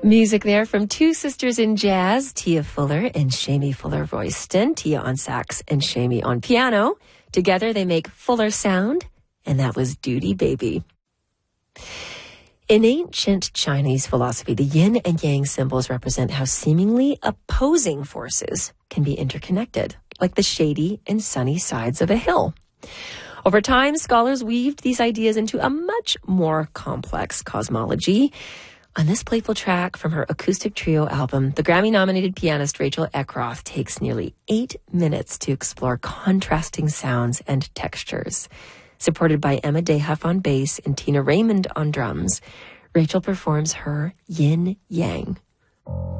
Music there from two sisters in jazz, Tia Fuller and Shamie Fuller-Royston. Tia on sax and Shamie on piano. Together they make Fuller Sound, and that was Duty Baby. In ancient Chinese philosophy, the yin and yang symbols represent how seemingly opposing forces can be interconnected, like the shady and sunny sides of a hill. Over time, scholars weaved these ideas into a much more complex cosmology. On this playful track from her acoustic trio album, the Grammy-nominated pianist Rachel Eckroth takes nearly 8 minutes to explore contrasting sounds and textures. Supported by Emma Dehuff on bass and Tina Raymond on drums, Rachel performs her Yin Yang.